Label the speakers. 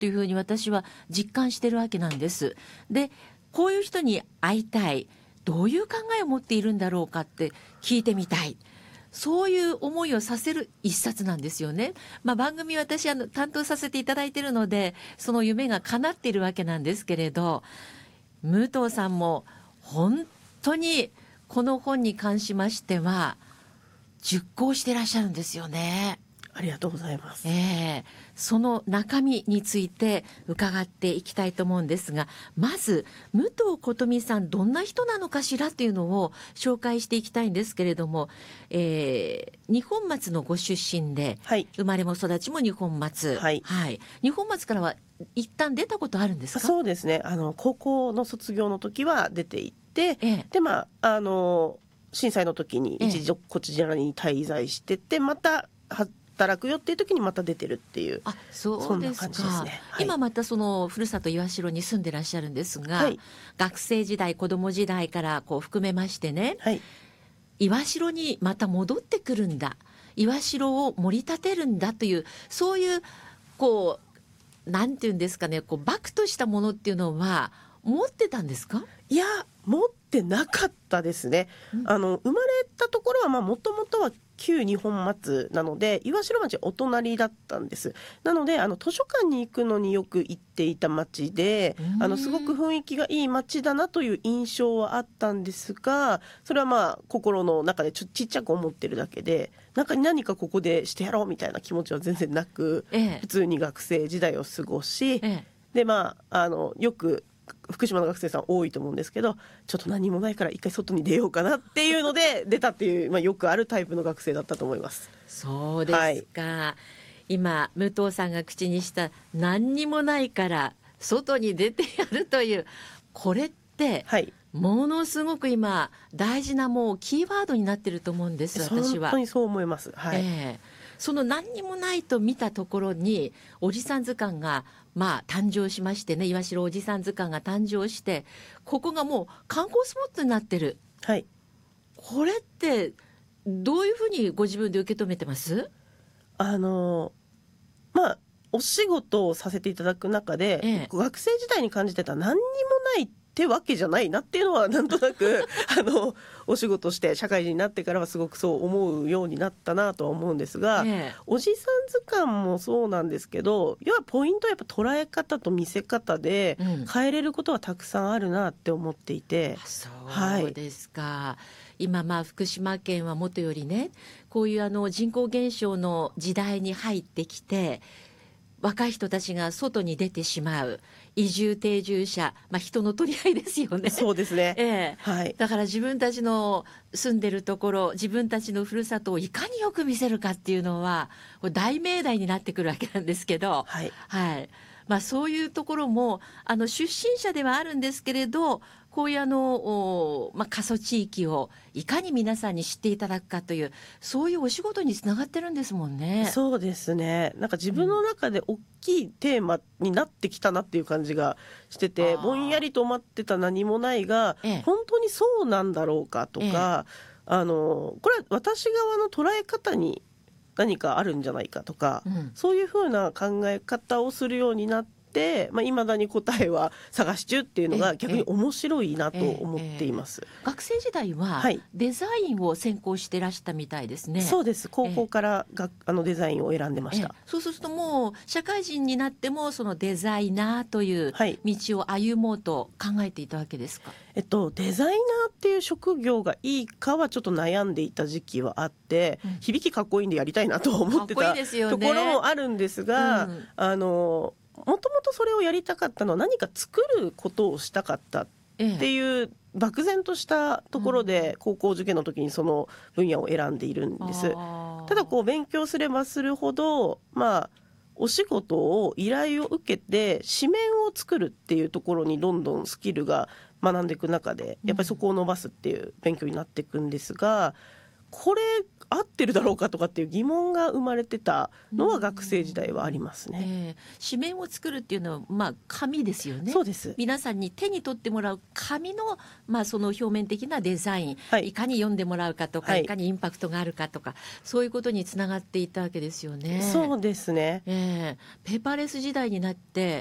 Speaker 1: っていうふうに私は実感してるわけなんです。で、こういう人に会いたい、どういう考えを持っているんだろうかって聞いてみたい、そういう思いをさせる一冊なんですよね。番組私担当させていただいているので、その夢が叶っているわけなんですけれど、武藤さんも本当にこの本に関しましては熟考していらっしゃるんですよね。
Speaker 2: ありがとうございます。
Speaker 1: その中身について伺っていきたいと思うんですが、まず武藤琴美さん、どんな人なのかしらっていうのを紹介していきたいんですけれども、二本松のご出身で、
Speaker 2: はい、
Speaker 1: 生まれも育ちも二本松、
Speaker 2: はい
Speaker 1: 二本松からは一旦出たことあるんですか？
Speaker 2: そうですね、高校の卒業の時は出て行って、で震災の時に一時こちらに滞在してて、また働くよっていう時にまた出てるっていう、
Speaker 1: そうですか。
Speaker 2: そんな感じですね。
Speaker 1: 今またそのふるさと岩城に住んでらっしゃるんですが、学生時代子供時代から含めましてね、岩城にまた戻ってくるんだ、岩城を盛り立てるんだという、そういうなんていうんですかね、バクとしたものっていうのは持ってたんですか？
Speaker 2: いや、持ってなかったですね。生まれたところはもともとは旧二本松なので、岩城町はお隣だったんです。なので図書館に行くのによく行っていた町で、すごく雰囲気がいい町だなという印象はあったんですが、それは心の中でちっちゃく思ってるだけで、何かここでしてやろうみたいな気持ちは全然なく、普通に学生時代を過ごし、でよく福島の学生さん多いと思うんですけど、ちょっと何もないから一回外に出ようかなっていうので出たっていう、よくあるタイプの学生だったと思います。
Speaker 1: そうですか。今武藤さんが口にした何にもないから外に出てやるという、これって、ものすごく今大事なキーワードになってると思うんです、私は。
Speaker 2: 本当にそう思います。
Speaker 1: その何にもないと見たところにおじさん図鑑が誕生しましてね、岩城おじさん図鑑が誕生して、ここがもう観光スポットになってる、これってどういうふうにご自分で受け止めてます？
Speaker 2: お仕事をさせていただく中で、学生時代に感じてた何にもないってわけじゃないなっていうのはなんとなくお仕事して社会人になってからはすごくそう思うようになったなとは思うんですが、おじさん図鑑もそうなんですけど、要はポイントはやっぱ捉え方と見せ方で変えれることはたくさんあるなって思っていて、
Speaker 1: そうですか。今福島県はもとよりね、こういう人口減少の時代に入ってきて、若い人たちが外に出てしまう、移住定住者、人の取り合いですよね。
Speaker 2: そうですね、
Speaker 1: だから自分たちの住んでるところ、自分たちのふるさとをいかによく見せるかっていうのはこれ大命題になってくるわけなんですけど、そういうところも出身者ではあるんですけれど、こういう過疎地域をいかに皆さんに知っていただくかという、そういうお仕事につながってるんですもんね。
Speaker 2: そうですね、自分の中で大きいテーマになってきたなっていう感じがしてて、ぼんやりと待ってた何もないが、本当にそうなんだろうかとか、これは私側の捉え方に何かあるんじゃないかとか、そういうふうな考え方をするようになって、未だに答えは探し中っていうのが逆に面白いなと思っています。
Speaker 1: 学生時代はデザインを専攻してらしたみたいですね。
Speaker 2: そうです。高校からデザインを選んでました。
Speaker 1: そうするともう社会人になってもそのデザイナーという道を歩もうと考えていたわけですか？
Speaker 2: デザイナーっていう職業がいいかはちょっと悩んでいた時期はあって、響きかっこいいんでやりたいなと思ってたところもあるんですが、もともとそれをやりたかったのは何か作ることをしたかったっていう漠然としたところで、高校受験の時にその分野を選んでいるんです。ただ勉強すればするほど、お仕事を依頼を受けて紙面を作るっていうところにどんどんスキルが学んでいく中で、やっぱりそこを伸ばすっていう勉強になっていくんですが、 これ合ってるだろうかとかっていう疑問が生まれてたのは学生時代はありますね。
Speaker 1: 紙面を作るっていうのは、紙ですよね。
Speaker 2: そうです。
Speaker 1: 皆さんに手に取ってもらう紙の、その表面的なデザイン、
Speaker 2: はい
Speaker 1: いかに読んでもらうかとか、
Speaker 2: はい
Speaker 1: いかにインパクトがあるかとか、そういうことにつながっていったわけですよね。
Speaker 2: そうですね。
Speaker 1: ペーパーレス時代になって